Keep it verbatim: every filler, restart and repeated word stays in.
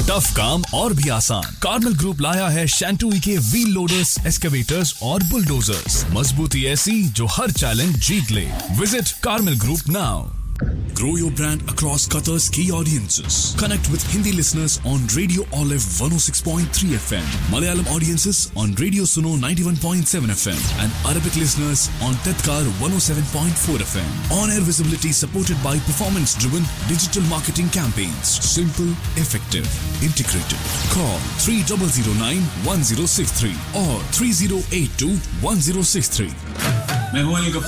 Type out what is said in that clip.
Tough काम और भी आसान। कार्मेल ग्रुप लाया है शैंटूई के व्हील लोडर्स, एक्सकेवेटर्स और बुलडोजर्स। मजबूती ऐसी जो हर चैलेंज जीत ले। Visit Carmel group now. Grow your brand across Qatar's key audiences. Connect with Hindi listeners on Radio Olive one oh six point three F M, Malayalam audiences on Radio Suno ninety-one point seven F M, and Arabic listeners on Tedkar one oh seven point four F M. On-air visibility supported by performance-driven digital marketing campaigns. Simple, effective, integrated. Call three zero zero nine one zero six three or three zero eight two one zero six three.